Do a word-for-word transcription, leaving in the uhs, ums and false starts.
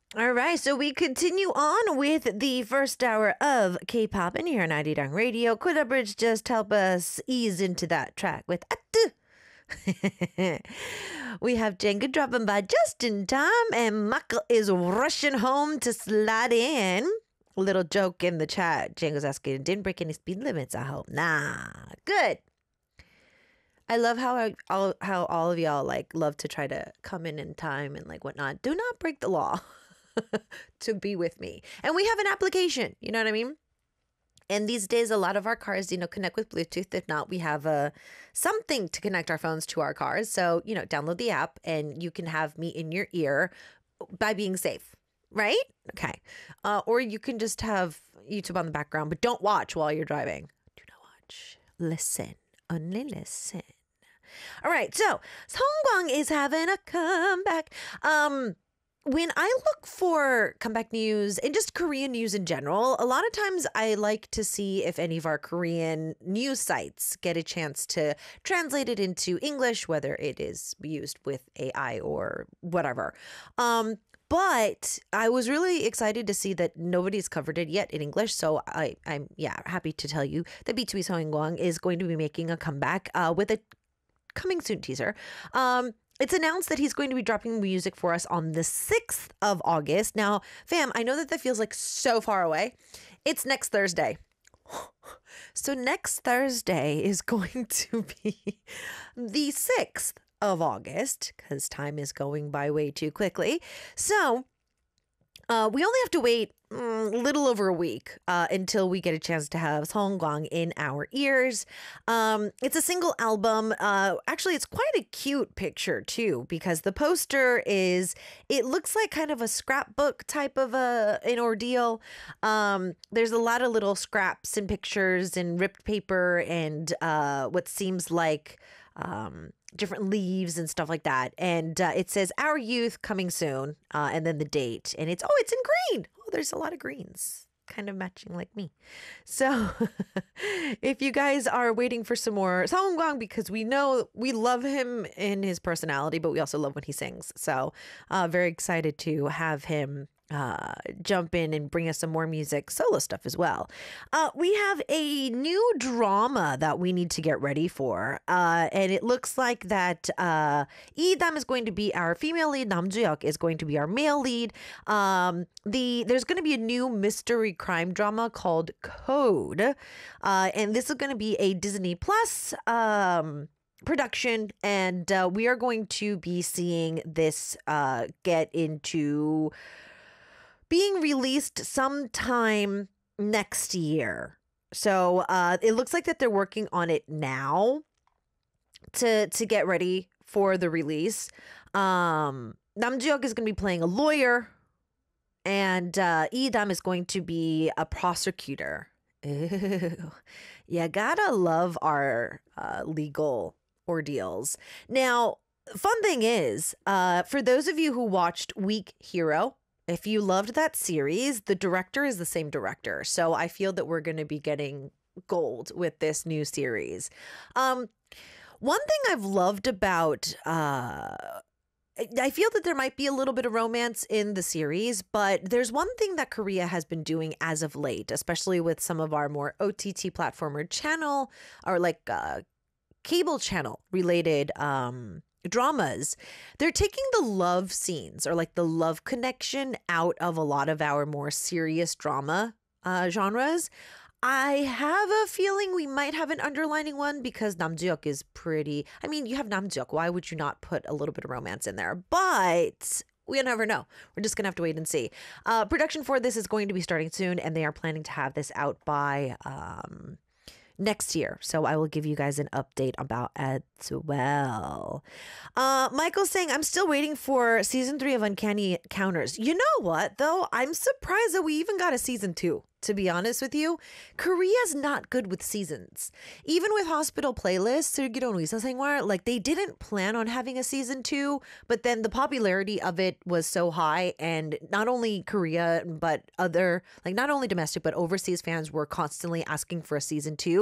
All right, so we continue on with the first hour of K-pop in here on Arirang Radio. Could a bridge just help us ease into that track with Attu? We have Jenga dropping by just in time, and Michael is rushing home to slide in. Little joke in the chat. Jenga's asking, didn't break any speed limits, I hope. Nah, good. I love how I, all how all of y'all like love to try to come in in time and like whatnot. Do not break the law to be with me. And we have an application, you know what I mean? And these days, a lot of our cars, you know, connect with Bluetooth. If not, we have a something to connect our phones to our cars. So, you know, download the app and you can have me in your ear by being safe, right? Okay. Uh, or you can just have YouTube on the background, but don't watch while you're driving. Do not watch. Listen. Only listen. All right. So, Songkwang is having a comeback. Um... When I look for comeback news and just Korean news in general, a lot of times I like to see if any of our Korean news sites get a chance to translate it into English, whether it is used with A I or whatever. Um, but I was really excited to see that nobody's covered it yet in English. So I, I'm, yeah, happy to tell you that B two B Songkwang is going to be making a comeback uh, with a coming soon teaser. Um, It's announced that he's going to be dropping music for us on the sixth of August. Now, fam, I know that that feels like so far away. It's next Thursday. So next Thursday is going to be the sixth of August because time is going by way too quickly. So Uh, we only have to wait a mm, little over a week uh, until we get a chance to have Songkwang in our ears. Um, it's a single album. Uh, actually, it's quite a cute picture too, because the poster is, it looks like kind of a scrapbook type of a, an ordeal. Um, there's a lot of little scraps and pictures and ripped paper and uh, what seems like um, different leaves and stuff like that. And uh, it says Our Youth coming soon, uh, and then the date. And it's, oh, it's in green. Oh, there's a lot of greens, kind of matching like me. So if you guys are waiting for some more Songkwang, because we know we love him in his personality, but we also love when he sings. So uh, very excited to have him uh jump in and bring us some more music, solo stuff as well. Uh we have a new drama that we need to get ready for, uh and it looks like that uh Lee-dam is going to be our female lead, Nam Joo-hyuk is going to be our male lead. Um the there's going to be a new mystery crime drama called Code, uh and this is going to be a Disney Plus um production, and uh, we are going to be seeing this uh get into being released sometime next year. So uh, it looks like that they're working on it now to to get ready for the release. Um, Nam Joo-hyuk is going to be playing a lawyer, and uh, Lee-dam is going to be a prosecutor. Ew. You gotta love our uh, legal ordeals. Now, fun thing is, uh, for those of you who watched Weak Hero, if you loved that series, the director is the same director. So I feel that we're going to be getting gold with this new series. Um, one thing I've loved about, uh, I feel that there might be a little bit of romance in the series, but there's one thing that Korea has been doing as of late, especially with some of our more O T T platformer channel or like uh, cable channel related um dramas. They're taking the love scenes or like the love connection out of a lot of our more serious drama uh, genres. I have a feeling we might have an underlining one because Nam Joo-hyuk is pretty. I mean, you have Nam Joo-hyuk. Why would you not put a little bit of romance in there? But we'll never know. We're just going to have to wait and see. Uh, production for this is going to be starting soon, and they are planning to have this out by um, next year. So I will give you guys an update about as well. Uh, Michael's saying, I'm still waiting for season three of Uncanny Encounters. You know what, though? I'm surprised that we even got a season two. To be honest with you, Korea's not good with seasons. Even with Hospital Playlist, 슬기로운 의사생활, like they didn't plan on having a season two, but then the popularity of it was so high, and not only Korea, but other, like not only domestic, but overseas fans were constantly asking for a season two.